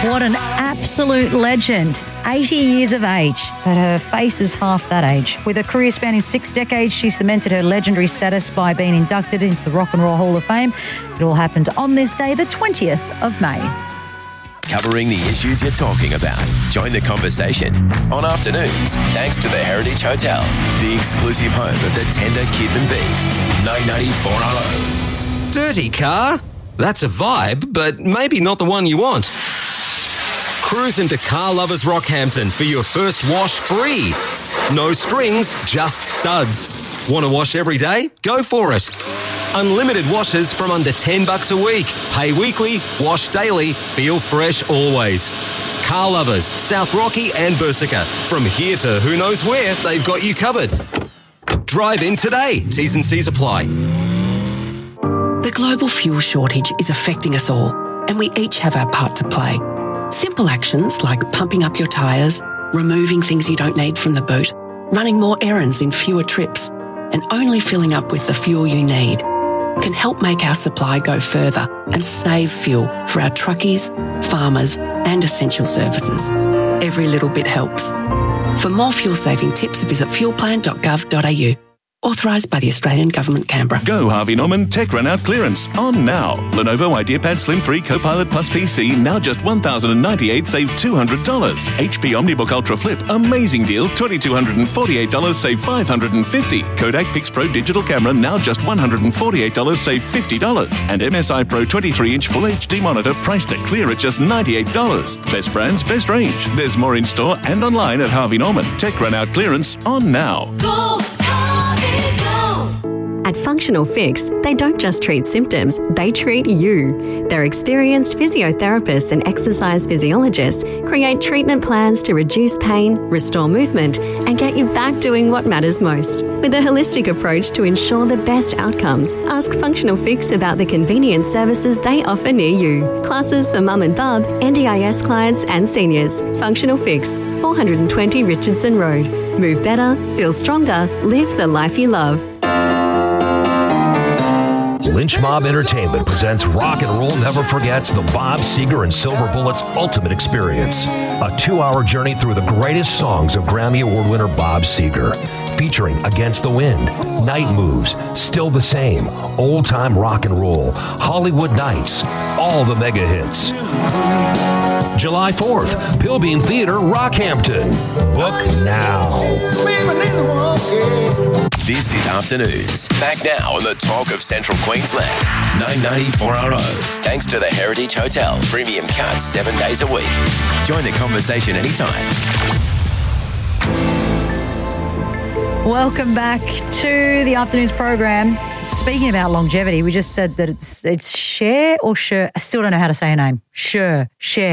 What an absolute legend. 80 years of age, but her face is half that age. With a career spanning 6 decades, she cemented her legendary status by being inducted into the Rock and Roll Hall of Fame. It all happened on this day, the 20th of May. Covering the issues you're talking about. Join the conversation on Afternoons, thanks to the Heritage Hotel, the exclusive home of the tender kidney beef. 994RO. Dirty car? That's a vibe, but maybe not the one you want. Cruise into Car Lovers Rockhampton for your first wash free. No strings, just suds. Want to wash every day? Go for it. Unlimited washes from under $10 a week. Pay weekly, wash daily, feel fresh always. Car Lovers, South Rocky and Bersica. From here to who knows where, they've got you covered. Drive in today. T's and C's apply. The global fuel shortage is affecting us all, and we each have our part to play. Simple actions like pumping up your tyres, removing things you don't need from the boot, running more errands in fewer trips, and only filling up with the fuel you need can help make our supply go further and save fuel for our truckies, farmers, and essential services. Every little bit helps. For more fuel-saving tips, visit fuelplan.gov.au. Authorised by the Australian Government, Canberra. Go Harvey Norman Tech Run Out Clearance on now. Lenovo IdeaPad Slim 3 Copilot Plus PC now just $1,098, save $200. HP OmniBook Ultra Flip, amazing deal, $2,248, save $550. Kodak Pixpro Digital Camera now just $148, save $50. And MSI Pro 23-inch Full HD monitor priced at clear at just $98. Best brands, best range. There's more in store and online at Harvey Norman. Tech Run Out Clearance on now. Go! At Functional Fix, they don't just treat symptoms, they treat you. Their experienced physiotherapists and exercise physiologists create treatment plans to reduce pain, restore movement, and get you back doing what matters most. With a holistic approach to ensure the best outcomes, ask Functional Fix about the convenient services they offer near you. Classes for mum and bub, NDIS clients and seniors. Functional Fix, 420 Richardson Road. Move better, feel stronger, live the life you love. Lynch Mob Entertainment presents Rock and Roll Never Forgets the Bob Seger and Silver Bullets Ultimate Experience. A 2-hour journey through the greatest songs of Grammy Award winner Bob Seger. Featuring Against the Wind, Night Moves, Still the Same, Old Time Rock and Roll, Hollywood Nights, all the mega hits. July 4th, Pilbeam Theatre, Rockhampton. Book now. This is Afternoons. Back now on the talk of Central Queensland. 994RO. Thanks to the Heritage Hotel. Premium cuts 7 days a week. Join the conversation anytime. Welcome back to the Afternoons program. Speaking about longevity, we just said that it's Cher or Cher. I still don't know how to say her name. Cher.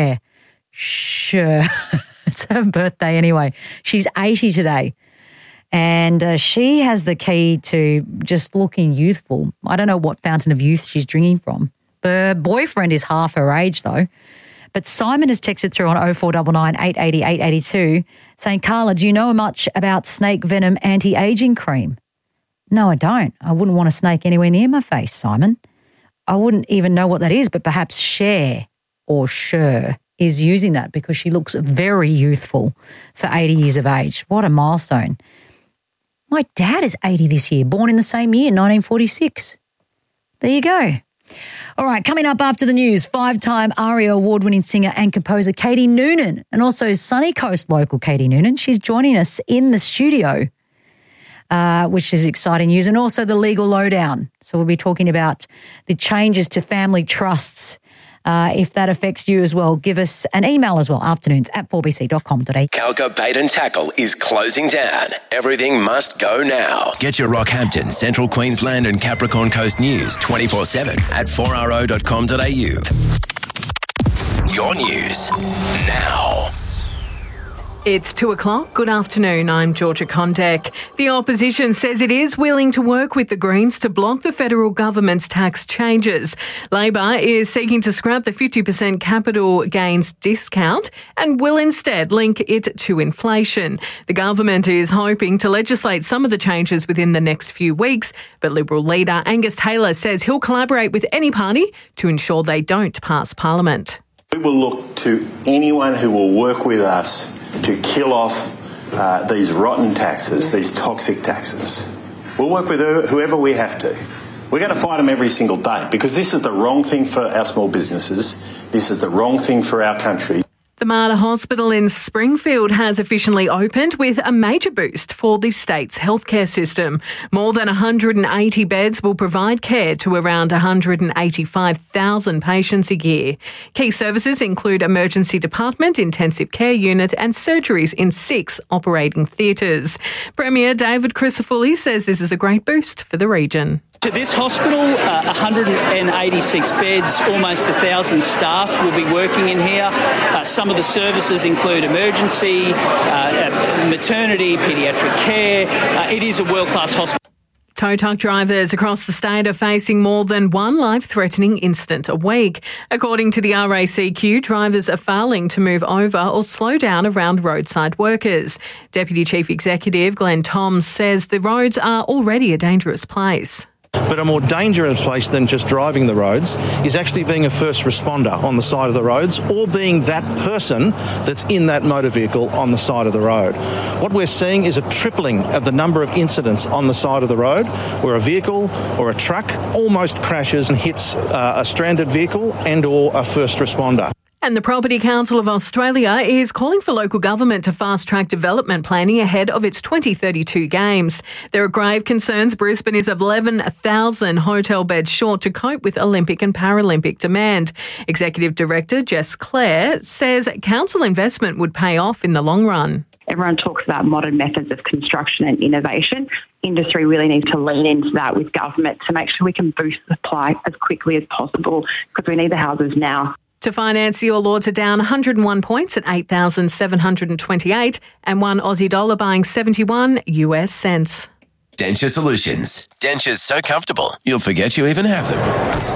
It's her birthday anyway. She's 80 today. And she has the key to just looking youthful. I don't know what fountain of youth she's drinking from. Her boyfriend is half her age though. But Simon has texted through on 0499 880 882 saying, Carla, do you know much about snake venom anti-aging cream? No, I don't. I wouldn't want a snake anywhere near my face, Simon. I wouldn't even know what that is, but perhaps Cher or Cher is using that because she looks very youthful for 80 years of age. What a milestone. My dad is 80 this year, born in the same year, 1946. There you go. All right, coming up after the news, 5-time ARIA award-winning singer and composer Katie Noonan, and also Sunny Coast local Katie Noonan. She's joining us in the studio, which is exciting news, and also the legal lowdown. So we'll be talking about the changes to family trusts. If that affects you as well, give us an email as well, afternoons@4bc.com.au. Calca Bait and Tackle is closing down. Everything must go now. Get your Rockhampton, Central Queensland and Capricorn Coast news 24/7 at 4ro.com.au. Your news now. It's 2:00. Good afternoon. I'm Georgia Condek. The opposition says it is willing to work with the Greens to block the federal government's tax changes. Labor is seeking to scrap the 50% capital gains discount and will instead link it to inflation. The government is hoping to legislate some of the changes within the next few weeks, but Liberal leader Angus Taylor says he'll collaborate with any party to ensure they don't pass Parliament. We will look to anyone who will work with us to kill off these rotten taxes, these toxic taxes. We'll work with whoever we have to. We're going to fight them every single day because this is the wrong thing for our small businesses. This is the wrong thing for our country. The Mater Hospital in Springfield has officially opened with a major boost for the state's healthcare system. More than 180 beds will provide care to around 185,000 patients a year. Key services include emergency department, intensive care unit and surgeries in 6 operating theatres. Premier David Crisafulli says this is a great boost for the region. To this hospital, 186 beds, almost 1,000 staff will be working in here. Some of the services include emergency, maternity, paediatric care. It is a world-class hospital. Tow truck drivers across the state are facing more than one life-threatening incident a week. According to the RACQ, drivers are failing to move over or slow down around roadside workers. Deputy Chief Executive Glenn Toms says the roads are already a dangerous place. But a more dangerous place than just driving the roads is actually being a first responder on the side of the roads or being that person that's in that motor vehicle on the side of the road. What we're seeing is a tripling of the number of incidents on the side of the road where a vehicle or a truck almost crashes and hits a stranded vehicle and or a first responder. And the Property Council of Australia is calling for local government to fast-track development planning ahead of its 2032 Games. There are grave concerns Brisbane is 11,000 hotel beds short to cope with Olympic and Paralympic demand. Executive Director Jess Clare says council investment would pay off in the long run. Everyone talks about modern methods of construction and innovation. Industry really needs to lean into that with government to make sure we can boost supply as quickly as possible because we need the houses now. To finance, your Lords are down 101 points at 8,728 and $1 Aussie dollar buying 71 US cents. Denture Solutions. Dentures so comfortable, you'll forget you even have them.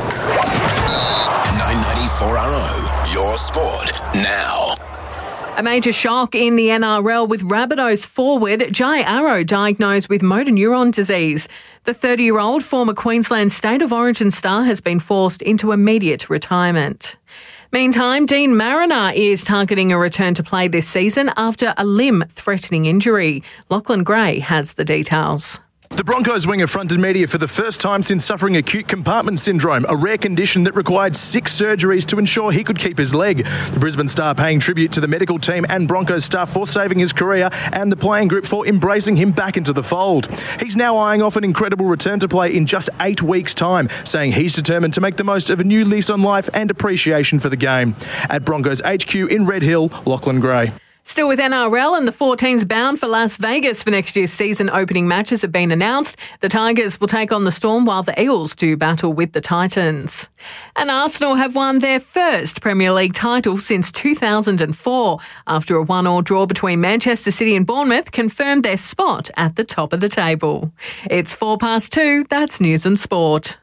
994RO, your sport now. A major shock in the NRL with Rabbitohs forward Jai Arrow diagnosed with motor neuron disease. The 30-year-old former Queensland State of Origin star has been forced into immediate retirement. Meantime, Dean Mariner is targeting a return to play this season after a limb-threatening injury. Lachlan Gray has the details. The Broncos winger fronted media for the first time since suffering acute compartment syndrome, a rare condition that required 6 surgeries to ensure he could keep his leg. The Brisbane star paying tribute to the medical team and Broncos staff for saving his career and the playing group for embracing him back into the fold. He's now eyeing off an incredible return to play in just 8 weeks' time, saying he's determined to make the most of a new lease on life and appreciation for the game. At Broncos HQ in Red Hill, Lachlan Gray. Still with NRL, and the 4 teams bound for Las Vegas for next year's season opening matches have been announced. The Tigers will take on the Storm while the Eels do battle with the Titans. And Arsenal have won their first Premier League title since 2004 after a 1-1 draw between Manchester City and Bournemouth confirmed their spot at the top of the table. It's 2:04. That's News and Sport.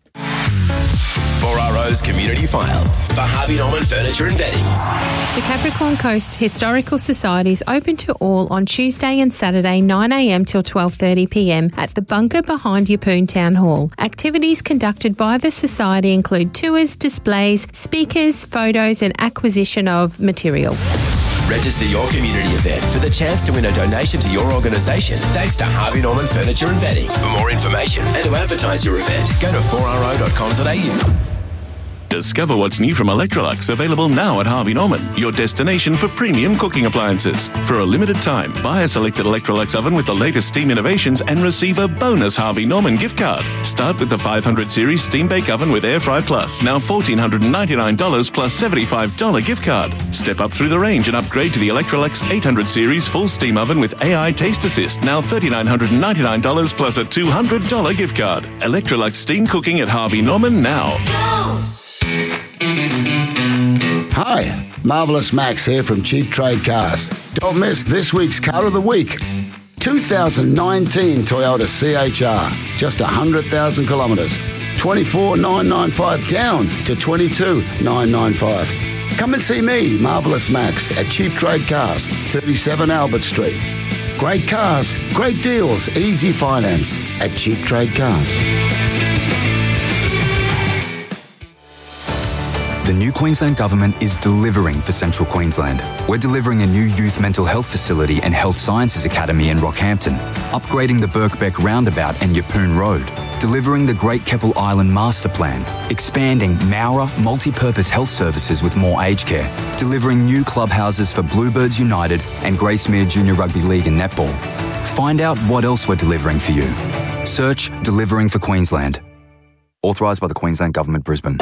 4RO's Community File for Harvey Norman Furniture and Bedding. The Capricorn Coast Historical Society is open to all on Tuesday and Saturday 9am till 12:30pm at the bunker behind Yeppoon Town Hall. Activities conducted by the Society include tours, displays, speakers, photos and acquisition of material. Register your community event for the chance to win a donation to your organisation thanks to Harvey Norman Furniture and Bedding. For more information and to advertise your event, go to 4ro.com.au. Discover what's new from Electrolux, available now at Harvey Norman, your destination for premium cooking appliances. For a limited time, buy a selected Electrolux oven with the latest steam innovations and receive a bonus Harvey Norman gift card. Start with the 500 series steam bake oven with Air Fry Plus, now $1,499 plus $75 gift card. Step up through the range and upgrade to the Electrolux 800 series full steam oven with AI Taste Assist, now $3,999 plus a $200 gift card. Electrolux steam cooking at Harvey Norman now. Hi, Marvellous Max here from Cheap Trade Cars. Don't miss this week's Car of the Week. 2019 Toyota CHR, just 100,000 kilometres. 24,995 down to 22,995. Come and see me, Marvellous Max, at Cheap Trade Cars, 37 Albert Street. Great cars, great deals, easy finance at Cheap Trade Cars. The new Queensland Government is delivering for Central Queensland. We're delivering a new youth mental health facility and health sciences academy in Rockhampton, upgrading the Birkbeck roundabout and Yeppoon Road, delivering the Great Keppel Island Master Plan, expanding Mowra multi-purpose health services with more aged care, delivering new clubhouses for Bluebirds United and Gracemere Junior Rugby League and Netball. Find out what else we're delivering for you. Search Delivering for Queensland. Authorised by the Queensland Government, Brisbane.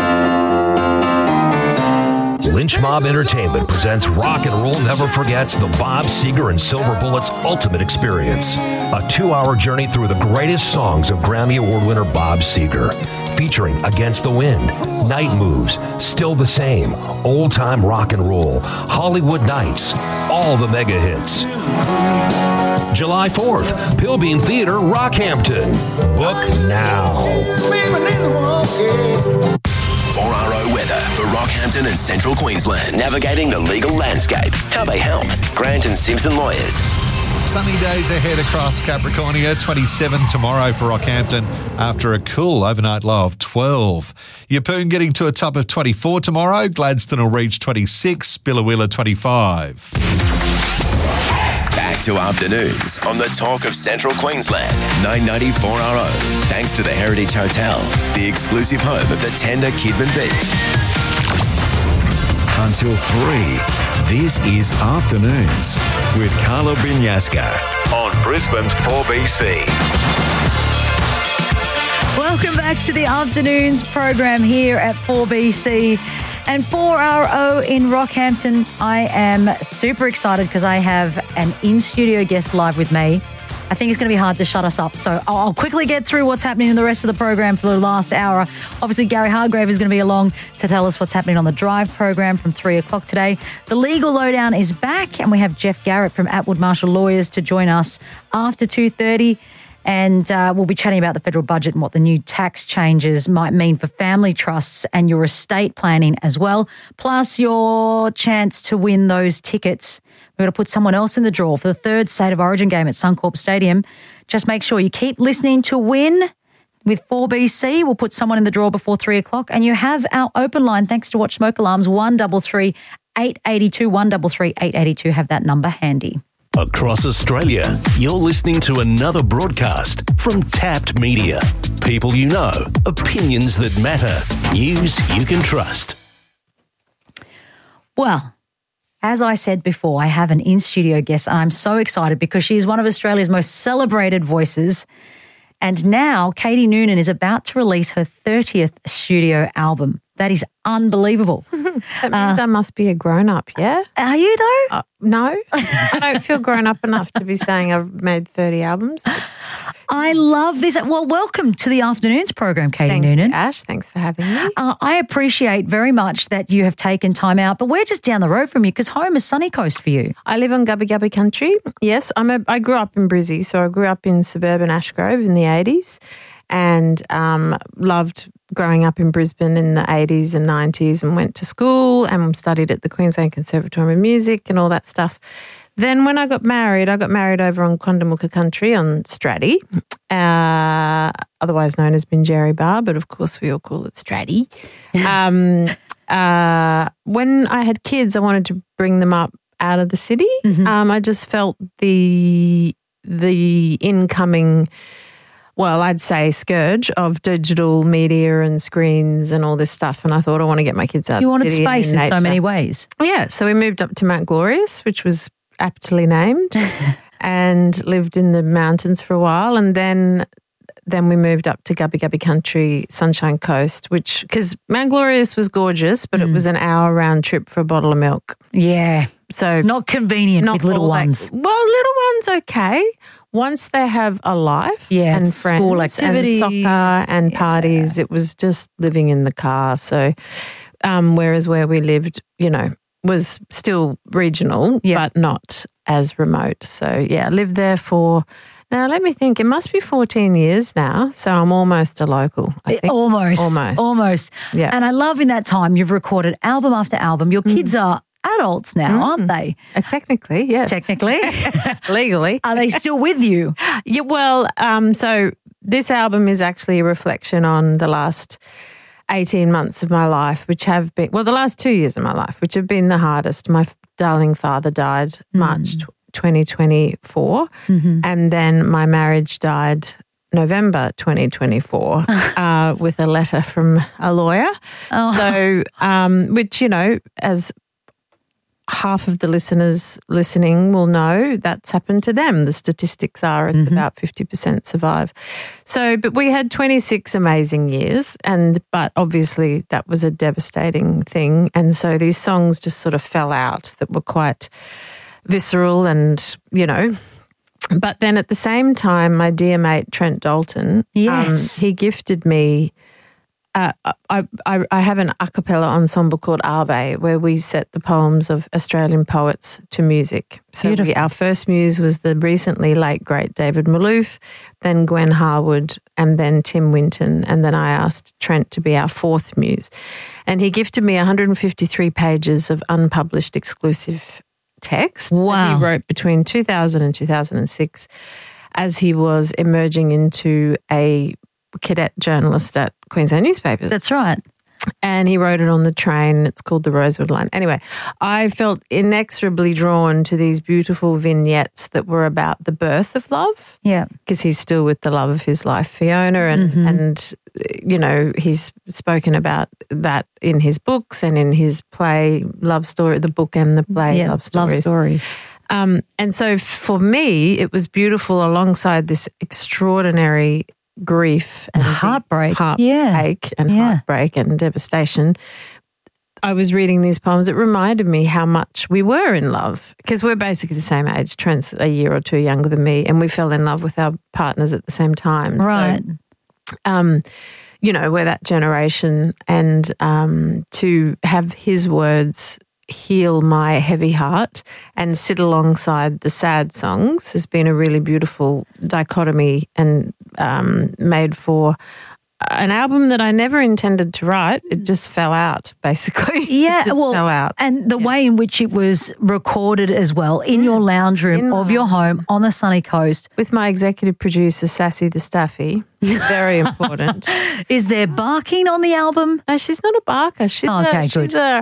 Lynch Mob Entertainment presents Rock and Roll Never Forgets the Bob Seger and Silver Bullets Ultimate Experience. A 2-hour journey through the greatest songs of Grammy Award winner Bob Seger. Featuring Against the Wind, Night Moves, Still the Same, Old Time Rock and Roll, Hollywood Nights, all the mega hits. July 4th, Pilbeam Theatre, Rockhampton. Book now. 4RO weather for Rockhampton and Central Queensland. Navigating the legal landscape. How they help. Grant and Simpson Lawyers. Sunny days ahead across Capricornia. 27 tomorrow for Rockhampton after a cool overnight low of 12. Yeppoon getting to a top of 24 tomorrow. Gladstone will reach 26. Billawheeler 25. Back to afternoons on the talk of Central Queensland, 990 4RO. Thanks to the Heritage Hotel, the exclusive home of the tender Kidman beef. Until 3, this is Afternoons with Carla Binyasca on Brisbane's 4BC. Welcome back to the Afternoons program here at 4BC and 4RO in Rockhampton. I am super excited because I have an in-studio guest live with me. I think it's going to be hard to shut us up, so I'll quickly get through what's happening in the rest of the program for the last hour. Obviously, Gary Hargrave is going to be along to tell us what's happening on the Drive program from 3 o'clock today. The Legal Lowdown is back, and we have Jeff Garrett from Atwood Marshall Lawyers to join us after 2:30. And we'll be chatting about the federal budget and what the new tax changes might mean for family trusts and your estate planning as well. Plus your chance to win those tickets. We're going to put someone else in the draw for the third State of Origin game at Suncorp Stadium. Just make sure you keep listening to win with 4BC. We'll put someone in the draw before 3 o'clock. And you have our open line, thanks to Watch Smoke Alarms, 133 882 133 882. Have that number handy. Across Australia, you're listening to another broadcast from Tapped Media. People you know, opinions that matter, news you can trust. Well, as I said before, I have an in-studio guest, and I'm so excited because she is one of Australia's most celebrated voices. And now Katie Noonan is about to release her 30th studio album. That is unbelievable. That means I must be a grown-up, yeah? Are you though? No. I don't feel grown up enough to be saying I've made 30 albums. I love this. Well, welcome to the Afternoons program, Katie Thank Noonan. you, Ash. Thanks for having me. I appreciate very much that you have taken time out, but we're just down the road from you because home is Sunny Coast for you. I live on Gubbi Gubbi country. Yes, I grew up in Brizzy, so I grew up in suburban Ashgrove in the 80s and loved growing up in Brisbane in the 80s and 90s and went to school and studied at the Queensland Conservatorium of Music and all that stuff. Then when I got married over on Condamooka country on Stratty, otherwise known as Binjerry Bar, but of course we all call it Stratty. When I had kids, I wanted to bring them up out of the city. Mm-hmm. I just felt the incoming, well, I'd say scourge of digital media and screens and all this stuff. And I thought I want to get my kids out You of the wanted city. space in so many ways. Yeah. So we moved up to Mount Glorious, which was aptly named, and lived in the mountains for a while. And then we moved up to Gubbi Gubbi country, Sunshine Coast, because Mount Glorious was gorgeous, but it was an hour round trip for a bottle of milk. Yeah. So not convenient with little ones. Well, little ones, okay. Once they have a life and friends school activities and soccer and parties, it was just living in the car. So whereas where we lived, was still regional, but not as remote. So, yeah, lived there for, now let me think, it must be 14 years now. So I'm almost a local, I think. Almost. Yeah. And I love in that time you've recorded album after album. Your kids are adults now, aren't they? Technically, yes. Technically? Legally. Are they still with you? Yeah, well, so this album is actually a reflection on the last 18 months of my life, which have been, the last 2 years of my life, which have been the hardest. My darling father died March 2024, and then my marriage died November 2024 with a letter from a lawyer. So, which, as half of the listeners listening will know, that's happened to them. The statistics are it's about 50% survive. So, but we had 26 amazing years, but obviously that was a devastating thing. And so these songs just sort of fell out that were quite visceral and, But then at the same time, my dear mate Trent Dalton, he gifted me. I have an a cappella ensemble called Ave, where we set the poems of Australian poets to music. So our first muse was the recently late great David Malouf, then Gwen Harwood, and then Tim Winton, and then I asked Trent to be our fourth muse. And he gifted me 153 pages of unpublished exclusive text that he wrote between 2000 and 2006 as he was emerging into a cadet journalist at Queensland newspapers. That's right. And he wrote it on the train. It's called The Rosewood Line. Anyway, I felt inexorably drawn to these beautiful vignettes that were about the birth of love. Yeah. Because he's still with the love of his life, Fiona, and he's spoken about that in his books and in his play, Love Story, the book and the play, Love Stories. Love Stories. And so for me, it was beautiful alongside this extraordinary grief and heartbreak and devastation. I was reading these poems. It reminded me how much we were in love because we're basically the same age. Trent's a year or two younger than me, and we fell in love with our partners at the same time. Right. So, we're that generation, and to have his words heal my heavy heart and sit alongside the sad songs has been a really beautiful dichotomy and made for an album that I never intended to write. It just fell out, basically. Yeah, it just fell out. And the way in which it was recorded as well in your lounge room of your home on the sunny coast. With my executive producer, Sassy the Staffy. Very important. Is there barking on the album? No, she's not a barker. She's she's a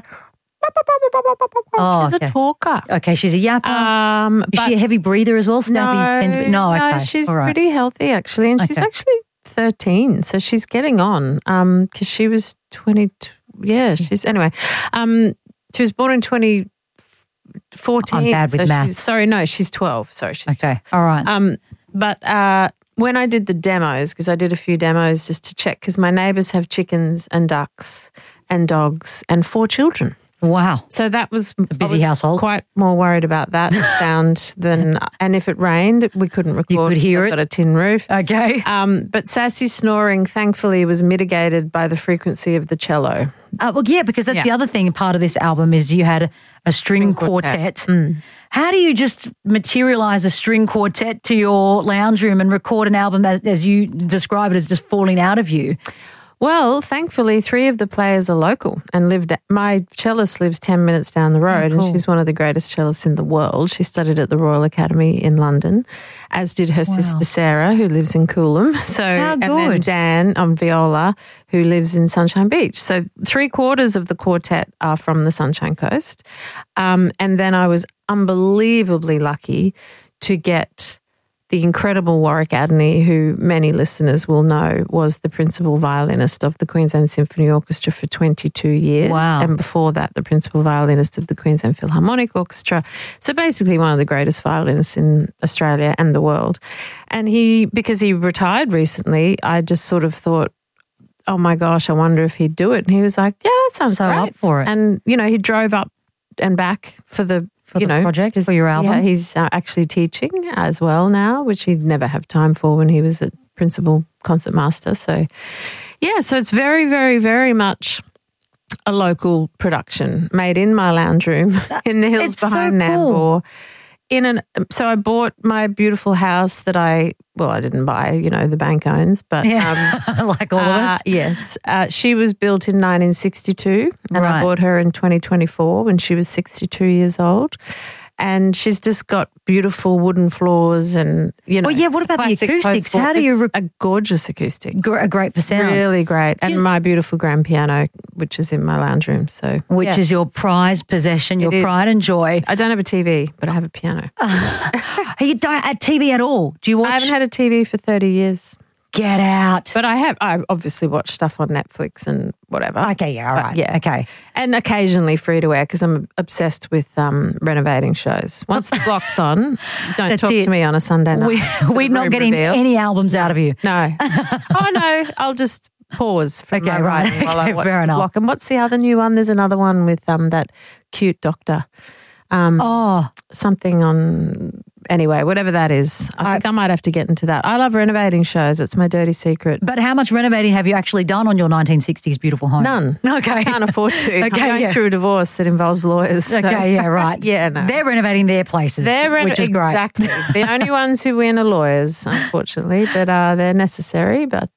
talker. Okay, she's a yapper. Is she a heavy breather as well? No, she's pretty healthy actually, and she's actually 13, so she's getting on. Because she was 22. Yeah, she's anyway. She was born in 2014. I'm bad with maths. She's 12. Sorry, she's okay. 12. All right. But when I did the demos, because I did a few demos just to check, because my neighbours have chickens and ducks and dogs and 4 children. Wow. So that was a busy household. Quite more worried about that sound than, and if it rained, we couldn't record. You could hear it. Got a tin roof. Okay. But Sassy's snoring, thankfully, was mitigated by the frequency of the cello. Because that's the other thing. Part of this album is you had a string quartet. How do you just materialize a string quartet to your lounge room and record an album as you describe it as just falling out of you? Well, thankfully, 3 of the players are local and my cellist lives 10 minutes down the road, and she's one of the greatest cellists in the world. She studied at the Royal Academy in London, as did her sister Sarah, who lives in Coolum. So, and then Dan on viola, who lives in Sunshine Beach. So 3/4 of the quartet are from the Sunshine Coast. And then I was unbelievably lucky to get the incredible Warwick Adney, who many listeners will know was the principal violinist of the Queensland Symphony Orchestra for 22 years. Wow. And before that, the principal violinist of the Queensland Philharmonic Orchestra. So basically one of the greatest violinists in Australia and the world. And because he retired recently, I just sort of thought, oh my gosh, I wonder if he'd do it. And he was like, yeah, that sounds so great. Up for it. And, he drove up and back for the project, for your album? Yeah, he's actually teaching as well now, which he'd never have time for when he was at principal concertmaster. So, so it's very, very, very much a local production made in my lounge room in the hills behind Nambour. So I bought my beautiful house that I didn't buy, the bank owns, but like all of us. Yes. She was built in 1962 and I bought her in 2024 when she was 62 years old. And she's just got beautiful wooden floors and, you know. Well, yeah, what about the classic acoustics? post-war. How do you... It's a gorgeous acoustic. great for sound. Really great. And my beautiful grand piano, which is in my lounge room. So, Which is your prized possession, your pride and joy. I don't have a TV, but I have a piano. You don't have TV at all? Do you watch? I haven't had a TV for 30 years. Get out. But I obviously watch stuff on Netflix and whatever. Okay, yeah, all right. Yeah. Okay. And occasionally free to air because I'm obsessed with renovating shows. Once the block's on, don't talk to me on a Sunday night. We're not getting any albums out of you. No. Oh, no. I'll just pause from my writing while I watch fair the enough. block. And what's the other new one? There's another one with that cute doctor. Something on... Anyway, whatever that is, I think I might have to get into that. I love renovating shows. It's my dirty secret. But how much renovating have you actually done on your 1960s beautiful home? None. Okay. I can't afford to. Okay, I'm going through a divorce that involves lawyers. So. Okay, yeah, right. Yeah, no. They're renovating their places, which is great. Exactly. The only ones who win are lawyers, unfortunately, but they're necessary. But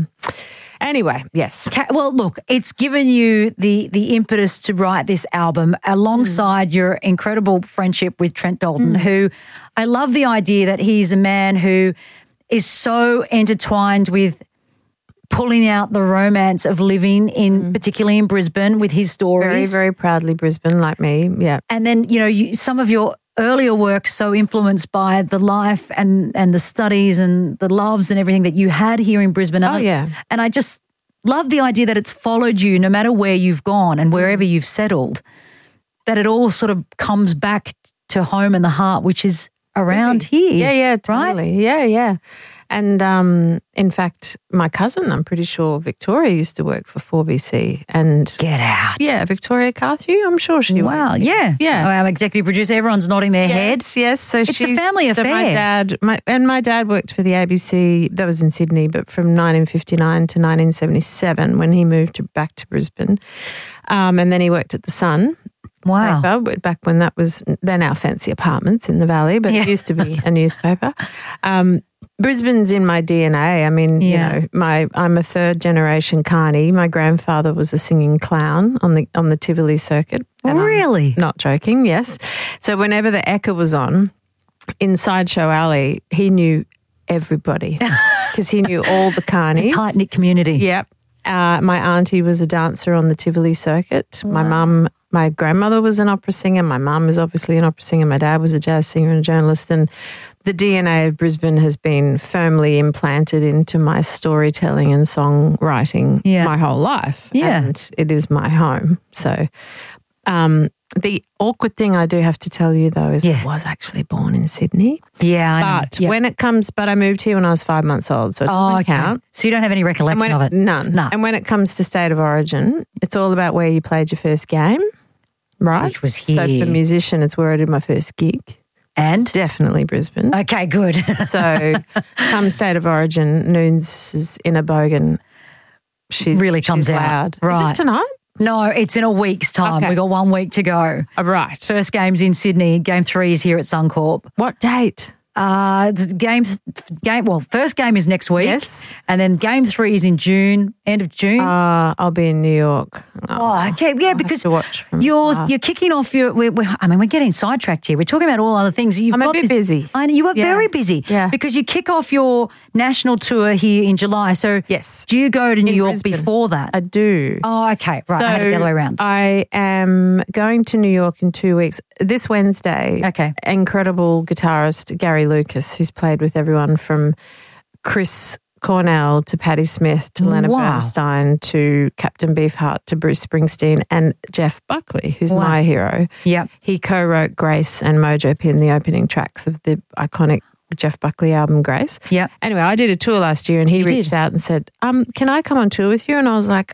anyway, yes. Well, look, it's given you the impetus to write this album alongside your incredible friendship with Trent Dalton, who I love the idea that he's a man who is so intertwined with pulling out the romance of living in, particularly in Brisbane, with his stories. Very, very proudly Brisbane, like me, yeah. And then, you know, some of your earlier work so influenced by the life and the studies and the loves and everything that you had here in Brisbane. Oh, yeah. And I just love the idea that it's followed you no matter where you've gone and wherever you've settled, that it all sort of comes back to home and the heart, which is around here. Yeah, totally. Right? Yeah. And in fact, my cousin, I'm pretty sure Victoria used to work for 4BC. And get out. Yeah, Victoria Carthew, I'm sure she Wow, worked. yeah. Our executive producer, everyone's nodding their heads. Yes, so it's a family affair. My dad worked for the ABC, that was in Sydney, but from 1959 to 1977 when he moved back to Brisbane. And then he worked at The Sun. Wow. Paper, back when that was, they're now fancy apartments in the valley, but it used to be a newspaper. Brisbane's in my DNA. I mean, you know, I'm a third generation carny. My grandfather was a singing clown on the Tivoli circuit. Really? I'm not joking, yes. So whenever the Ekka was on in Sideshow Alley, he knew everybody because he knew all the carnies. It's a tight-knit community. Yep. My auntie was a dancer on the Tivoli circuit. Wow. My grandmother was an opera singer. My mum is obviously an opera singer. My dad was a jazz singer and a journalist. And the DNA of Brisbane has been firmly implanted into my storytelling and songwriting my whole life. Yeah. And it is my home. So the awkward thing I do have to tell you, though, is I was actually born in Sydney. Yeah, I know. But I moved here when I was 5 months old, so it doesn't count. So you don't have any recollection of it? None. No. And when it comes to state of origin, it's all about where you played your first game, right? Which was here. So for a musician, it's where I did my first gig. And? It's definitely Brisbane. Okay, good. So come state of origin, Noons is in a bogan. She's comes out. Loud. Right. Is it tonight? No, it's in a week's time. Okay. We've got 1 week to go. Right. First game's in Sydney. Game 3 is here at Suncorp. What date? First game is next week. Yes. And then game 3 is in June, end of June. I'll be in New York. Oh, okay. Yeah, because you're kicking off we're getting sidetracked here. We're talking about all other things. I'm a bit busy. You are very busy. Yeah. Because you kick off your national tour here in July. So yes. Do you go to New York Brisbane. Before that? I do. Oh, okay. Right. So I had it the other way around. I am going to New York in 2 weeks. This Wednesday, incredible guitarist Gary Lucas, who's played with everyone from Chris Cornell to Patti Smith to Leonard Bernstein to Captain Beefheart to Bruce Springsteen and Jeff Buckley, who's my hero. Yep. He co-wrote Grace and Mojo Pin, the opening tracks of the iconic Jeff Buckley album Grace. Yeah. Anyway, I did a tour last year and he reached out and said, can I come on tour with you? And I was like,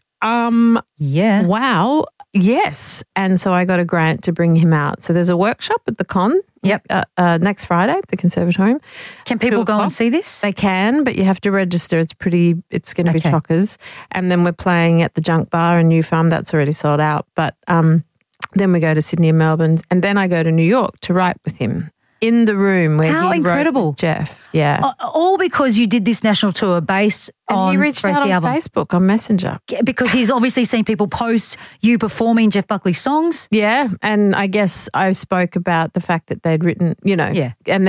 wow, yes. And so I got a grant to bring him out. So there's a workshop at the Con next Friday at the Conservatorium. Can people go and see this? They can, but you have to register. It's going to be chockers. And then we're playing at the Junk Bar in New Farm. That's already sold out. But then we go to Sydney and Melbourne. And then I go to New York to write with him in the room where How he incredible. wrote with Jeff. Yeah. All because you did this national tour based And on he reached out the on album. Facebook, on Messenger. Because he's obviously seen people post you performing Jeff Buckley songs. Yeah, and I guess I spoke about the fact that they'd written, and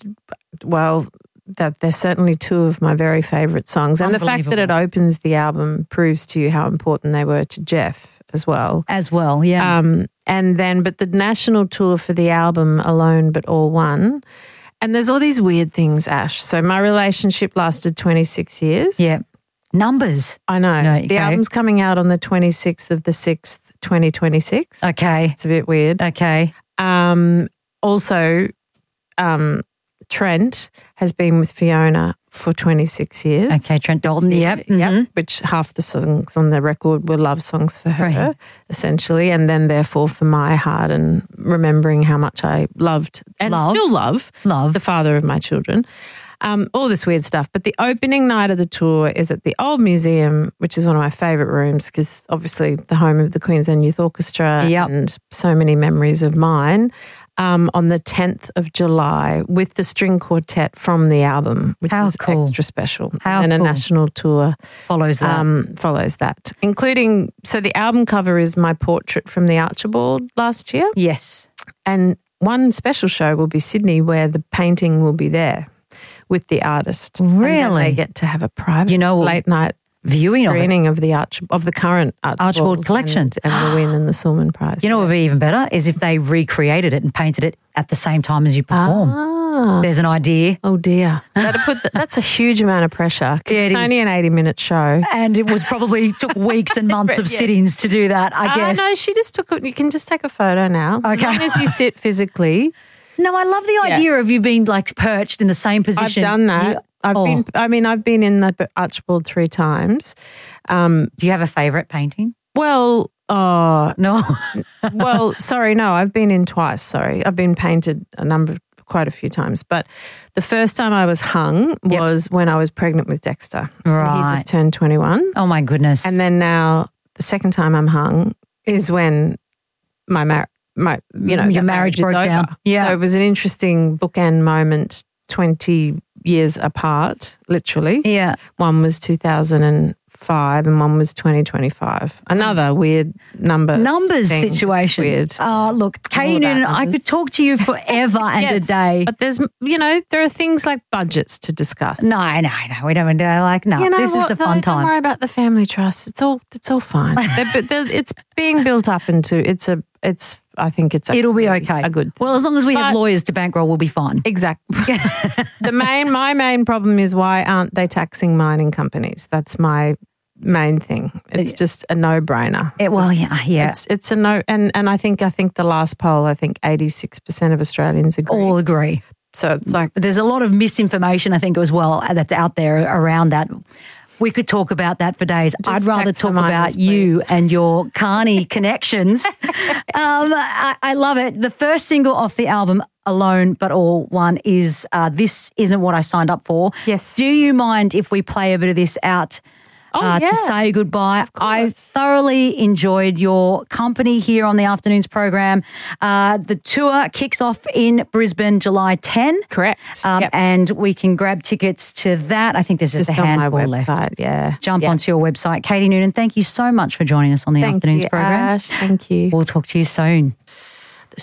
that they're certainly two of my very favourite songs. And the fact that it opens the album proves to you how important they were to Jeff as well. Yeah. But the national tour for the album, Alone But All One, and there's all these weird things, Ash. So my relationship lasted 26 years. Yeah. Numbers. I know. No, the album's coming out on the 26th of the 6th, 2026. Okay. It's a bit weird. Okay. Also, Trent has been with Fiona for 26 years. Okay, Trent Dalton, yep. Which half the songs on the record were love songs for her, him. essentially, and then therefore for my heart and remembering how much I loved and still love the father of my children. All this weird stuff. But the opening night of the tour is at the Old Museum, which is one of my favourite rooms because obviously the home of the Queensland Youth Orchestra and so many memories of mine. On the 10th of July with the string quartet from the album, which is extra special. And a national tour follows that. Including, so the album cover is my portrait from the Archibald last year. Yes. And one special show will be Sydney where the painting will be there with the artist. Really? And then they get to have a private late night viewing screening of the current Archibald collection and the Wynne and the Sulman Prize. You know what would be even better is if they recreated it and painted it at the same time as you perform. There's an idea. Oh dear, that's a huge amount of pressure. Yeah, it's only an 80-minute show, and it was probably took weeks and months of sittings to do that. I guess. No, she just took it. You can just take a photo now, as long as you sit physically. No, I love the idea of you being like perched in the same position. I've done that. I've been in the Archibald 3 times. Do you have a favourite painting? Well, no. Well, sorry, no. I've been in twice. Sorry, I've been painted quite a few times. But the first time I was hung was when I was pregnant with Dexter. Right. He just turned 21. Oh my goodness! And then now the second time I'm hung is when your marriage broke over. down. Yeah. So it was an interesting bookend moment. 20 years apart, literally. Yeah. One was 2005 and one was 2025. Another weird numbers thing. Situation. Weird. Oh, look, Katie Noonan, I could talk to you forever and a day. But there's, there are things like budgets to discuss. No, we don't do this is the fun time. Don't worry about the family trust. It's all fine. It's being built up into it'll be okay. A good thing. Well, as long as we have lawyers to bankroll, we'll be fine. Exactly. My main problem is why aren't they taxing mining companies? That's my main thing. It's just a no-brainer. It's a no, and I think the last poll, 86% of Australians agree. All agree. So it's like there's a lot of misinformation, I think, as well that's out there around that. We could talk about that for days. I'd rather talk about you and your Carney connections. I love it. The first single off the album, Alone But All One, is This Isn't What I Signed Up For. Yes. Do you mind if we play a bit of this out to say goodbye? I thoroughly enjoyed your company here on the afternoons program. The tour kicks off in Brisbane July 10. Correct. And we can grab tickets to that. I think there's just a handful on my website, left. Yeah. Jump onto your website. Katie Noonan, thank you so much for joining us on the afternoons program. Ash, thank you. We'll talk to you soon.